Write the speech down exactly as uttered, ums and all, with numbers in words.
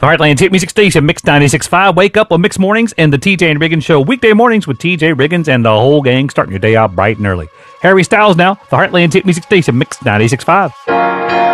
The Heartland Hit Music Station, Mix ninety-six point five. Wake up on Mix Mornings and the T J and Riggins Show. Weekday mornings with T J Riggins and the whole gang, starting your day out bright and early. Harry Styles now, the Heartland Hit Music Station, Mix ninety-six point five.